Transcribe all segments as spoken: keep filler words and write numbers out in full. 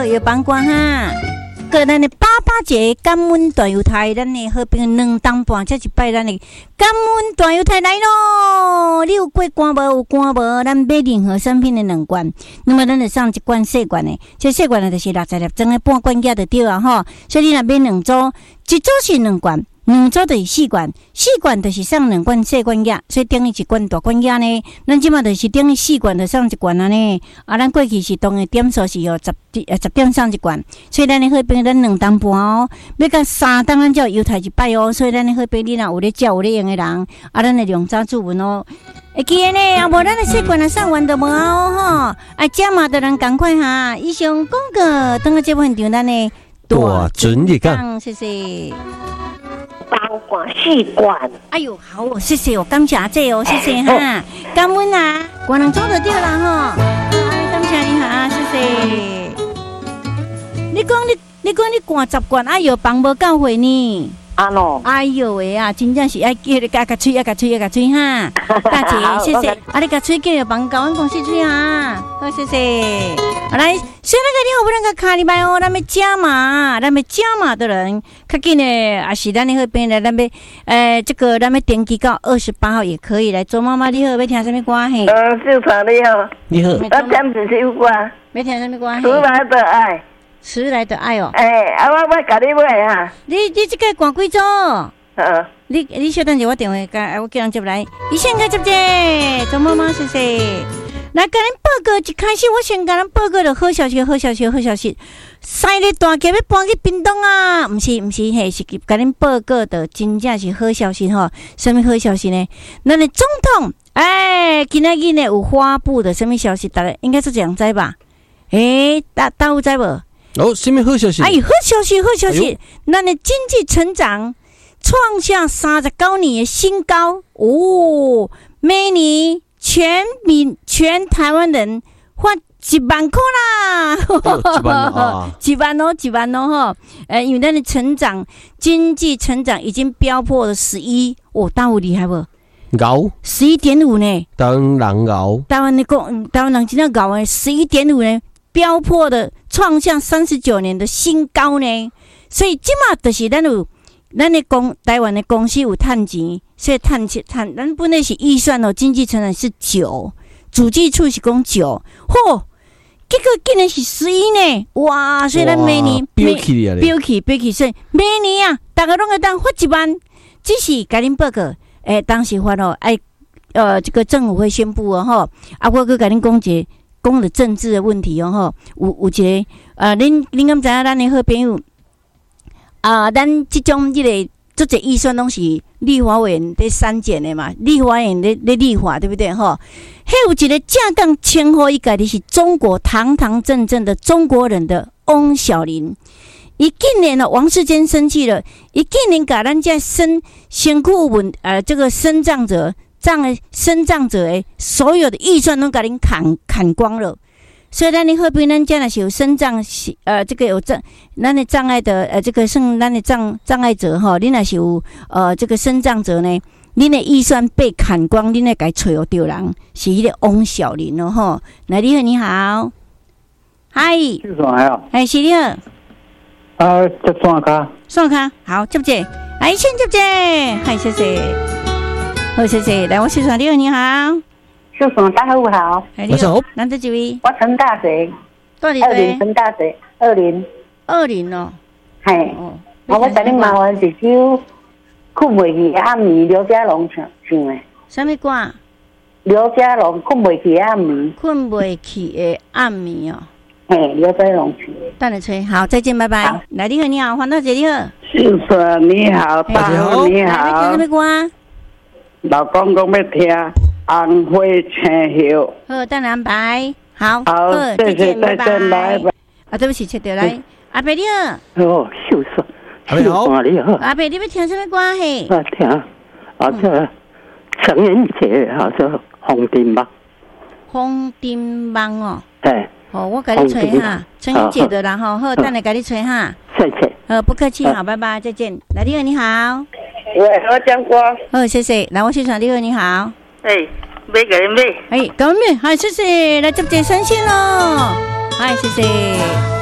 有帮关哈。个咱的八八节感恩大犹太，咱的好朋友两当半才一摆，咱的感恩大犹太来咯！你有过关无？有关无？咱买任何产品的两罐，那么咱就送一罐细罐的，这细罐的就是六十粒装的半罐价就对啊吼。所以你若买两组，一组是两罐。两组就是四罐，四罐就是送两罐细罐药，所以等于一罐大罐药呢。咱即马就是等于四罐就送一罐啊呢。啊，咱过去是当的点数是哦十呃十点送一罐，所以咱的好朋友咱两当半哦，要到三当咱才有犹太一摆哦。所以咱的好朋友你若有咧照有咧用的人，啊，咱的量早注文哦。会记得呢，啊无咱的细罐啊送完就无哦吼。啊，加码的人赶快哈！以上广告，等下节目现场咱的大准日讲， 谢谢。 当管四罐， 哎呦，好哦，谢谢哦，感谢阿姐哦，谢谢哈，感恩啊，关人做得对啦哈，感谢你哈，谢谢。你讲你，你讲你灌十罐，哎呦，帮无到位呢。 安咯， 哎呦喂啊，真正是爱叫你加加吹，加加吹，加加吹哈，大姐，谢谢。啊，你加吹叫你帮高安公司吹哈，好，谢谢。好来，所以那个你好不能个卡里拜哦，咱们加码，咱们加码的人，较紧的啊是咱的那边的，咱们呃这个咱们点击到二十八号也可以来。周妈妈你好，要听什么歌嘿？ 呃，秀传你好， 你好， 我点一首歌， 要听什么歌？ 迟来的爱， 迟来的爱哦。 哎，啊，我我甲你买哈。 你你这个歌几组？ 呃， 你你稍等一下，我电话甲我叫人接来，一线开接接，周妈妈谢谢。来，甲恁报告一开始，我先甲恁报告了好消息，好消息，好消息！西日大桥要搬去屏东啊！毋是，毋是，嘿，是甲恁报告的，真正是好消息吼！什么好消息呢？咱的总统，哎，今仔日呢有发布的什么消息？大家应该是这样知吧？诶，大大有知无？ 哦，什么好消息？ 哎，好消息，好消息！咱的经济成长创下三十九年的新高哦，每年。全民全台湾人花一万块啦， 一万啊， 一万哦，一万哦哈！呃，因为咱的成长经济成长已经飙破了十一，哦，大有厉害不？ 高十一点五呢？ 台湾人高， 台湾的公台湾人真正高诶，十一点五呢，飙破的创下三十九年的新高呢。所以即马就是咱有。咱的公台湾的公司有趁钱，所以趁钱趁，咱本来是预算哦，经济成长是九，主计处是讲九，嚯，结果竟然是十一呢，哇！所以咱每年飙起来咧， 飙起飙起，所以每年啊，大家拢会当发一万，只是甲恁报告，诶、欸，当时发哦，哎，呃，这个政府会宣布哦，吼，啊，我佮甲恁讲一个讲了政治的问题哦，吼，有有一个，呃，恁恁敢知影咱的好朋友？啊，咱即种即、这个做这预算拢是立法委员在删减的嘛，立法委员在在立法，对不对？吼，还有一个正港称呼伊家己是中国堂堂正正的中国人的翁小玲，伊今年呢，王世坚生气了，伊今年甲咱这身身躯稳呃这个身障者障的身障者诶，所有的预算都甲恁砍砍光了。所以咱的好朋友，咱家若是有身障，呃，这个有障，咱的障碍的，呃，这个算咱的障障碍者吼，恁若是有呃这个身障者呢，恁的预算被砍光，恁来该找有对人，是迄个翁小玲哦吼。来，你好，你好，嗨， 就算呀， 哎，是你好， 啊，接线卡， 线卡，好，接接，来先接接，嗨，谢谢，好，谢谢，来，我是算你好，你好。 秀传大家好， 晚上好，难得几位？ 我陈大水， 到底二零陈大水，二零二零哦， 嘿，哦，我甲你麻烦一首困袂去暗暝，刘家龙唱唱的。 什么歌？ 刘家龙困袂去暗暝， 困袂去的暗暝哦。 嘿，刘家龙唱。 等你吹，好，再见，拜拜。来，你好，你好，黄大姐，你好。 秀传你好，大好你好。 来，要听什么歌？ 老公讲要听。红花青叶， 好，等安排，好， 好，再见，再见，拜拜。 啊，对不起，切掉来，阿伯你好。 哦，秀传， 阿伯好， 你好。 阿伯，你要听什么歌嘿？ 我听，啊，这情人节，啊，这红灯梦。 红灯梦哦。 哎。 好，我给你吹哈，情人节的啦哈，好，等下给你吹哈。 谢谢。 呃，不客气，好，拜拜，再见。来，你好，你好。 喂，我讲歌。 好，谢谢。来，我欣赏你好，你好。 哎，买给你买。 哎，搞咩？好，谢谢，来接接三线喽。哎，谢谢，感谢。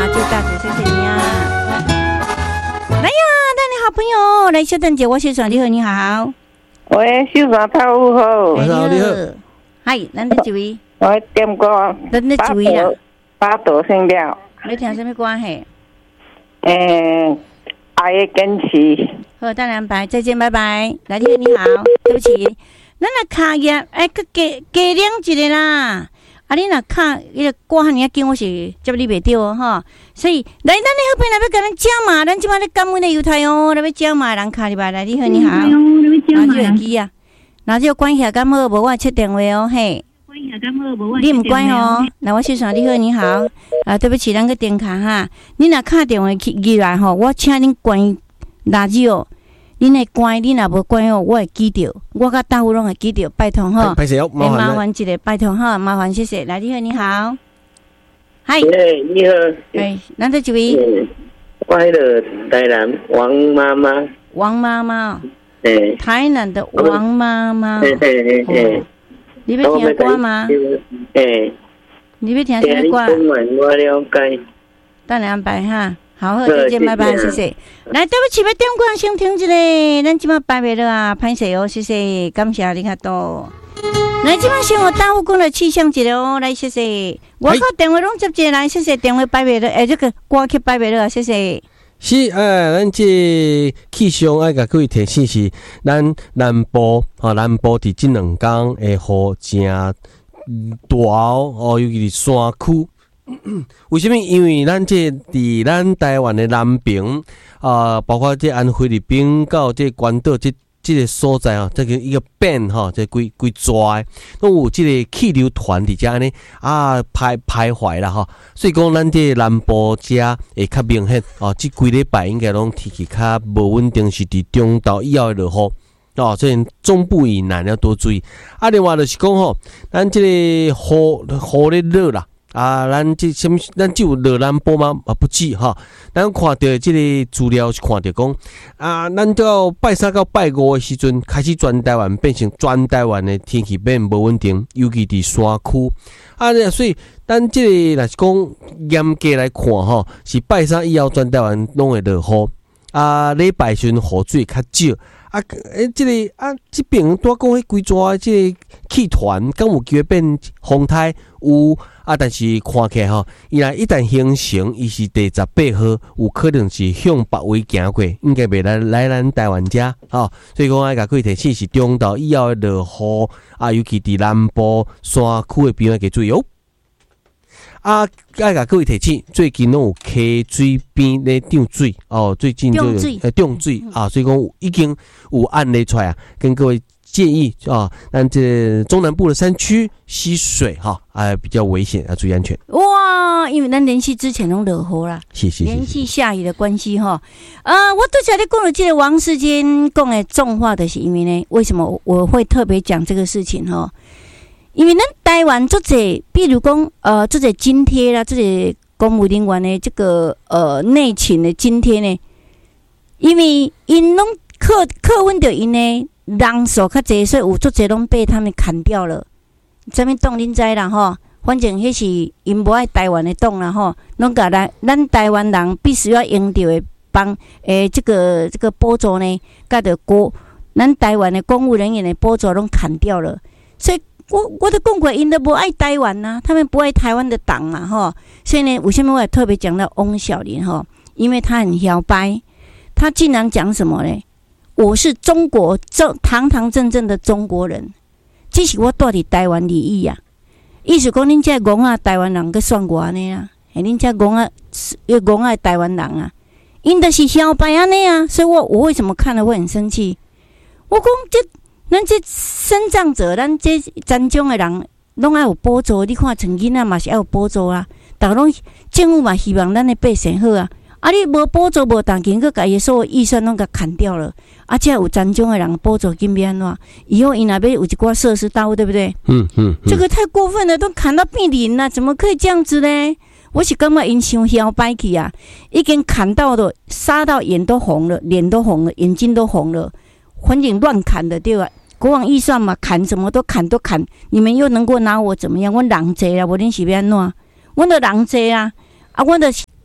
就大姐，谢谢你啊！来呀，那你好朋友来，小邓姐，我是爽，你好，你好。 喂，小爽，下午好。 你好，你好。 嗨，咱的几位？ 我点歌。 咱的几位啦？ 八朵星了。 你听什么歌嘿？ 诶，爱的坚持。 好，当然拜，再见，拜拜。来，你好，你好，对不起，咱那卡业，哎，佮加加量一个啦。啊，你若卡伊个歌汉尔紧，我是接你袂着吼。所以来，咱的好朋友来要甲咱加码，咱即摆咧感恩的犹太哦，来要加码人卡入来，来，你好，你好。拿手机啊，拿手关起来，敢好无？我切电话哦，嘿。你唔关哦，来我先说你好，你好。啊，对不起，咱个电卡哈，你若卡电话去入来吼，我请恁关垃圾哦。恁会关，恁若无关哦，我会记着，我甲大夫拢会记着，拜托吼。 拜谢哦，麻烦麻烦一个，拜托哈，麻烦谢谢。来，你好，你好。嗨。 哎，你好。 哎，咱这一位。 快乐台南王妈妈。 王妈妈。 哎。 台南的王妈妈。 嘿嘿嘿嘿。 你要听歌吗？ 哎。 你要听什么歌？ 我了解。 等下安排哈。好，好，再见，拜拜，谢谢。来，对不起，要点歌先停一下，咱即摆拜袂了啊，歹势哦，谢谢，感谢你较多。来，即摆先我大夫讲了气象一下哦，来，谢谢。我靠，电话拢接一来，谢谢，电话拜袂了，哎，这个歌曲拜袂了，谢谢。 是，哎，咱这气象爱甲各位提醒是，咱南部啊，南部伫这两天会雨真大哦，尤其是山区。为什么？因为咱这伫咱台湾的南边啊、呃，包括这安菲律宾到这关岛这这个所在啊，这个一个变哈，这规规抓，拢有这个气流团伫遮呢啊排徘徊啦哈，所以讲咱这南部遮会较明显哦，这几礼拜应该拢天气较无稳定，是伫中昼以后的落雨。哦，所以中部以南要多注意。啊，另外就是讲吼，咱这个雨雨咧落啦。啊，咱这什么？咱只有落南部吗？啊，不止哈。咱看到这个资料是看到讲啊，咱到拜三到拜五的时阵，开始全台湾变成全台湾的天气变无稳定，尤其伫山区。啊，所以咱这个若是讲严格来看吼，是拜三以后全台湾拢会落雨。啊，礼拜时阵雨水较少。啊，诶，这个啊，这边多讲迄规抓这个气团，敢有机会变风台有啊？但是看起来吼，伊若一旦形成，伊是第十八号，有可能是向北位行过，应该袂来来咱台湾遮吼。所以讲爱甲各位提醒是中昼以后的落雨啊，尤其伫南部山区的边仔加注意哦。啊，爱甲各位提醒，最近拢有溪水边咧涨水哦，最近就有呃涨水啊，所以讲已经有案例出来啊，跟各位建议啊，咱这中南部的山区溪水哈啊比较危险，要注意安全。 哇，因为咱连续之前拢落雨啦， 是是是连续下雨的关系哈。呃，我拄才咧讲了这个王世坚讲的重话的是因为呢，为什么我会特别讲这个事情哈？因为咱台湾做者，比如讲，呃，做者津贴啦，做者公务人员的这个呃内勤的津贴呢，因为因拢课课分着因呢人数较济，所以有做者拢被他们砍掉了。啥物党恁知啦吼？反正迄是因无爱台湾的党啦吼，拢甲咱咱台湾人必须要用到的帮诶这个这个补助呢，甲着国咱台湾的公务人员的补助拢砍掉了，所以。我我的讲过，因都不爱台湾呐、啊，他们不爱台湾的党嘛，哈。所以呢，为什么我也特别讲到翁小玲哈？因为他很摇摆，他竟然讲什么呢？我是中国正堂堂正正的中国人，这是我住伫台湾利益啊。意思讲，恁这戆啊台湾人去算我安尼啊，嘿，恁这戆啊要戆啊台湾人啊，因的是摇摆安尼啊。所以我我为什么看了会很生气？我讲这。咱这身障者，咱这残障的人，拢爱有补助。你看，像囡仔嘛是爱有补助啊。逐个拢政府嘛希望咱的百姓好啊。啊，你无补助无当金，佮家己所有预算拢甲砍掉了。啊，这有残障的人补助金要安怎？以后因那边有一寡设施到，对不对？ 嗯嗯。 这个太过分了，都砍到变零了，怎么可以这样子呢？我是感觉因伤摇摆去啊，已经砍到的，杀到眼都红了，脸都红了，眼睛都红了。环境乱砍的对吧？国防预算嘛，砍什么都砍都砍，你们又能够拿我怎么样？我人济啦，我恁是要安怎？我的人济啊，啊，我的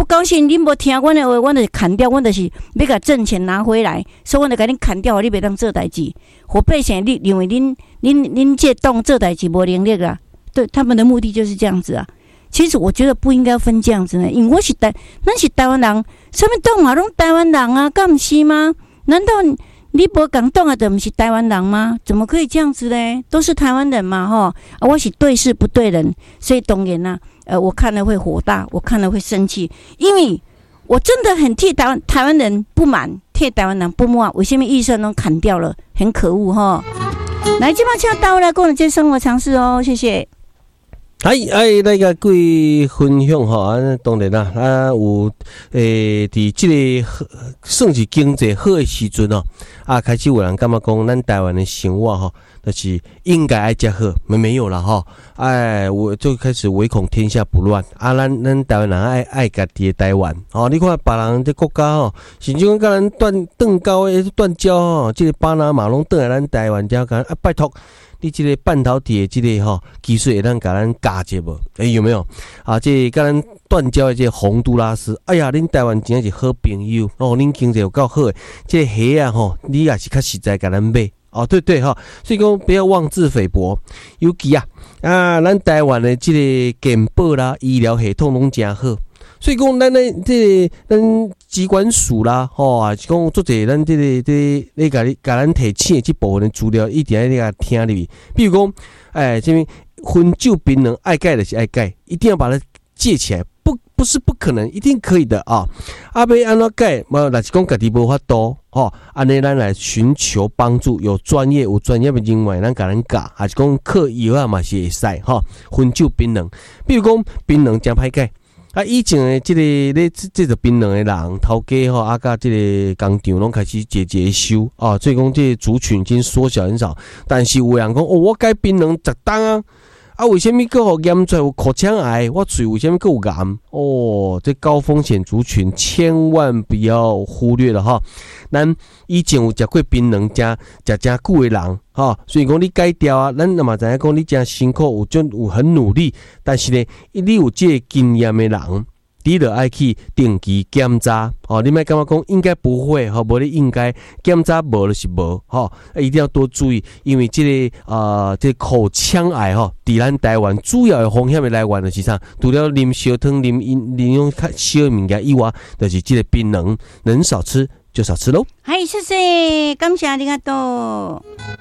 不高兴，你无听阮的话，阮就砍掉，阮就是要甲挣钱拿回来，所以阮就甲恁砍掉，你袂当做代志。我百姓你认为恁恁恁这栋做代志无能力啊？对，他们的目的就是这样子啊。其实我觉得不应该分这样子呢，因为我是台，咱是台湾人，什么栋啊拢台湾人啊，敢不是吗？难道你无讲栋啊，就不是台湾人吗？怎么可以这样子呢？都是台湾人嘛，哈！啊，我是对事不对人，所以当然啦，呃，我看了会火大，我看了会生气，因为我真的很替台湾台湾人不满，替台湾人不满，为什么预算都砍掉了，很可恶哈！来，今晚请大家来跟我这生活常识哦，谢谢。 哎哎，来个各位分享吼，啊，当然啦，啊有诶，伫即个算是经济好诶时阵哦，啊，开始有人感觉讲，咱台湾的生活吼，就是应该爱食好，没没有啦吼，哎，我就开始唯恐天下不乱，啊，咱咱台湾人爱爱家己的台湾，哦，你看别人这国家吼，甚至讲甲咱断断交诶断交吼，即、这个巴拿马拢倒来咱台湾遮讲，啊，拜托。你这个半导体的这个吼技术会当甲咱加接无？诶、欸，有没有？啊，这甲咱断交的这个洪都拉斯，哎呀，恁台湾真是好朋友哦，恁经济有够好诶，这个虾啊吼，你也是较实在甲咱买哦，对对哈，所以讲不要妄自菲薄，尤其啊啊，咱台湾的这个健保啦、医疗系统拢真好。所以讲，咱咧这个咱机关署啦，吼啊，是讲做者咱这个这咧甲你甲咱提醒的这部分的资料，一定要你甲听入去。比如讲，哎，这边分酒槟榔爱盖的是爱盖，一定要把它戒起来，不不是不可能，一定可以的啊。啊，要安怎盖？无，若是讲家己无法度，吼，安尼咱来寻求帮助，有专业有专业的人员，咱甲咱教，还是讲靠药啊嘛是会使吼。分酒槟榔，比如讲槟榔真歹盖。啊，以前诶，即、这个咧，即个槟榔诶人头家吼，啊，甲即个工厂拢开始节节收啊，所以讲即个族群已经缩小很少。但是有人讲，哦，我改槟榔十担啊，啊，为什么佫互验出来有口腔癌？我嘴为什么佫有癌？哦，这高风险族群千万不要忽略了哈。咱以前有食过槟榔，食食真久诶人。哈，所以讲你改掉啊，咱那么知影讲你真辛苦，有种有很努力，但是呢，你有这个经验的人，你就爱去定期检查。哦，你莫感觉讲应该不会，吼，无你应该检查无就是无，吼，一定要多注意，因为这个呃，这个口腔癌吼，伫咱台湾主要的风险的来源就是啥？除了啉烧汤、啉饮、啉用烧的物件以外，就是这个槟榔，能少吃就少吃喽。 嗨，谢谢，感谢ありがとう。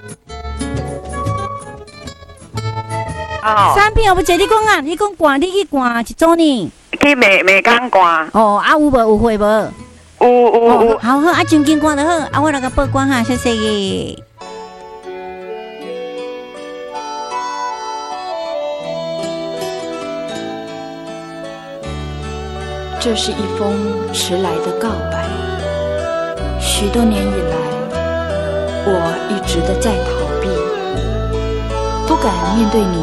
哦， 产品有无坐你讲啊？你讲挂，你去挂一组呢？ 去美美港挂。 哦，啊有无有会无？ 有有有。 好好，啊真紧挂就好，啊我来个报关哈，谢谢耶。 这是一封迟来的告白。许多年以来，我一直的在逃避，不敢面对你